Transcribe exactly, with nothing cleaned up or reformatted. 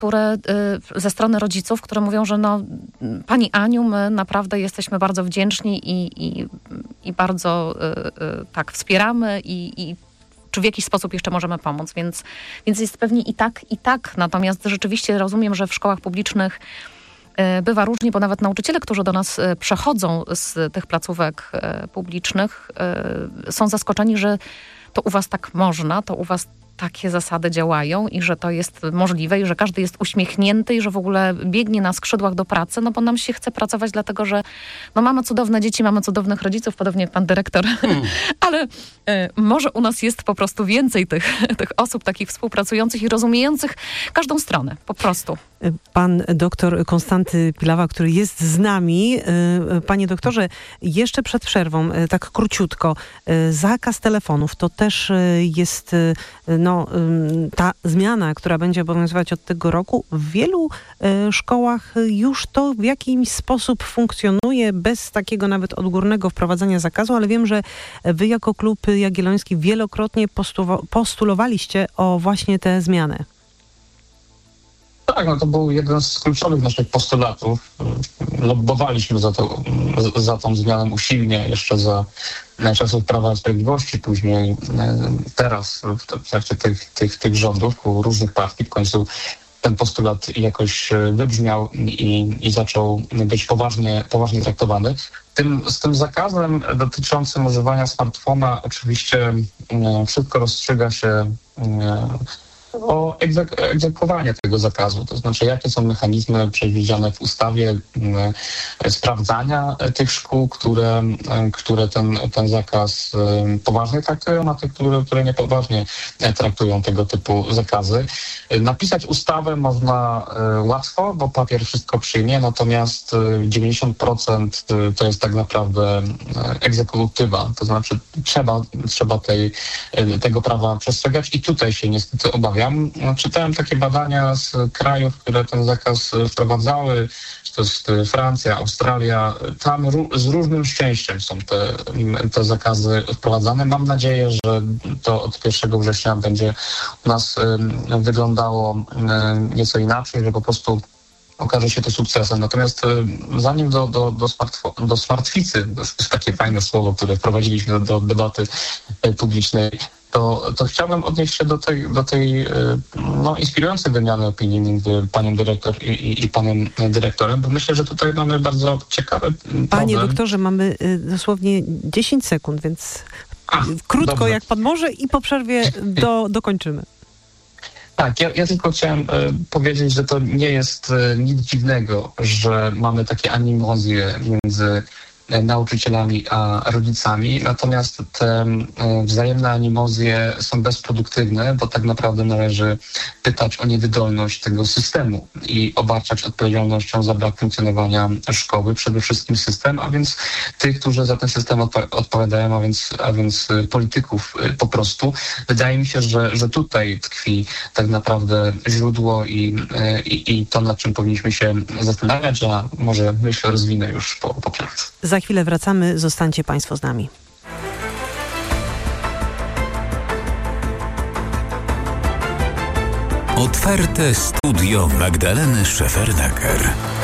które ze strony rodziców, które mówią, że no pani Aniu, my naprawdę jesteśmy bardzo wdzięczni i, i, i bardzo tak wspieramy i, i czy w jakiś sposób jeszcze możemy pomóc, więc, więc jest pewnie i tak, i tak. Natomiast rzeczywiście rozumiem, że w szkołach publicznych bywa różnie, bo nawet nauczyciele, którzy do nas przechodzą z tych placówek publicznych, są zaskoczeni, że to u was tak można, to u was takie zasady działają i że to jest możliwe i że każdy jest uśmiechnięty i że w ogóle biegnie na skrzydłach do pracy, no bo nam się chce pracować, dlatego że no mamy cudowne dzieci, mamy cudownych rodziców, podobnie jak pan dyrektor, mm. ale y, może u nas jest po prostu więcej tych, tych osób takich współpracujących i rozumiejących każdą stronę, po prostu. Pan doktor Konstanty Pilawa, który jest z nami. Panie doktorze, jeszcze przed przerwą, tak króciutko, zakaz telefonów to też jest no, ta zmiana, która będzie obowiązywać od tego roku. W wielu szkołach już to w jakiś sposób funkcjonuje bez takiego nawet odgórnego wprowadzania zakazu, ale wiem, że wy jako Klub Jagielloński wielokrotnie postulowaliście o właśnie tę zmianę. Tak, no to był jeden z kluczowych naszych postulatów. Lobbowaliśmy za, to, za tą zmianą usilnie jeszcze za czasów Prawa i Sprawiedliwości, później teraz w trakcie tych, tych, tych rządów u różnych partii w końcu ten postulat jakoś wybrzmiał i, i zaczął być poważnie, poważnie traktowany. Tym, z tym zakazem dotyczącym używania smartfona oczywiście szybko rozstrzyga się o egzek- egzekwowanie tego zakazu, to znaczy jakie są mechanizmy przewidziane w ustawie e, sprawdzania tych szkół, które, e, które ten, ten zakaz e, poważnie traktują, a te, które, które niepoważnie traktują tego typu zakazy. E, napisać ustawę można e, łatwo, bo papier wszystko przyjmie, natomiast e, dziewięćdziesiąt procent to jest tak naprawdę e, egzekutywa, to znaczy trzeba, trzeba tej, e, tego prawa przestrzegać i tutaj się niestety obawiam. Ja czytałem takie badania z krajów, które ten zakaz wprowadzały, to jest Francja, Australia. Tam ró- z różnym szczęściem są te, te zakazy wprowadzane. Mam nadzieję, że to od pierwszego września będzie u nas y, wyglądało y, nieco inaczej, że po prostu okaże się to sukcesem. Natomiast y, zanim do, do, do, smartfo- do smartficy, to jest takie fajne słowo, które wprowadziliśmy do, do debaty y, publicznej, To, to chciałbym odnieść się do tej, do tej no, inspirującej wymiany opinii między panią dyrektor i, i, i panem dyrektorem, bo myślę, że tutaj mamy bardzo ciekawy problem. Panie doktorze, mamy y, dosłownie dziesięć sekund, więc A, krótko dobrze. Jak pan może i po przerwie do, dokończymy. Tak, ja, ja tylko chciałem y, powiedzieć, że to nie jest y, nic dziwnego, że mamy takie animozje między nauczycielami a rodzicami, natomiast te wzajemne animozje są bezproduktywne, bo tak naprawdę należy pytać o niewydolność tego systemu i obarczać odpowiedzialnością za brak funkcjonowania szkoły, przede wszystkim system, a więc tych, którzy za ten system odpa- odpowiadają, a więc, a więc polityków po prostu. Wydaje mi się, że, że tutaj tkwi tak naprawdę źródło i, i, i to, nad czym powinniśmy się zastanawiać, a może myślę rozwinę już po, po pracy. Za chwilę wracamy, zostańcie Państwo z nami. Otwarte studio Magdaleny Szefernaker.